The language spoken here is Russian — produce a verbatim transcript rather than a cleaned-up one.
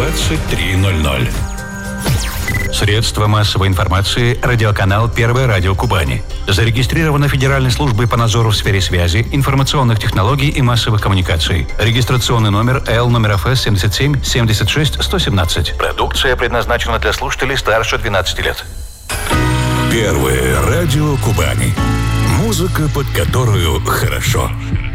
двадцать три ноль ноль. Средства массовой информации, радиоканал «Первое радио Кубани». Зарегистрировано Федеральной службой по надзору в сфере связи, информационных технологий и массовых коммуникаций. Регистрационный номер Л номер Эф Эс семьдесят семь семьдесят шесть сто семнадцать. Продукция предназначена для слушателей старше двенадцати лет. Первое радио Кубани. Музыка, под которую хорошо.